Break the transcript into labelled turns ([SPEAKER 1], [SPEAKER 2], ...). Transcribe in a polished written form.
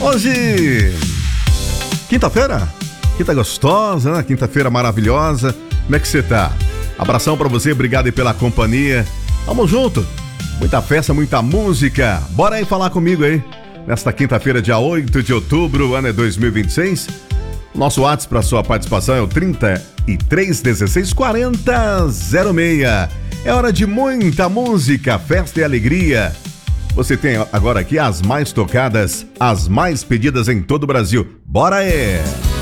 [SPEAKER 1] Hoje, quinta-feira, quinta gostosa, né? Quinta-feira maravilhosa. Como é que você tá? Abração pra você, obrigado aí pela companhia. Vamos junto, muita festa, muita música. Bora aí falar comigo aí. Nesta quinta-feira, dia 8 de outubro, ano é 2026. Nosso WhatsApp para sua participação é o 33 16 40 06. É hora de muita música, festa e alegria. Você tem agora aqui as mais tocadas, as mais pedidas em todo o Brasil. Bora aí!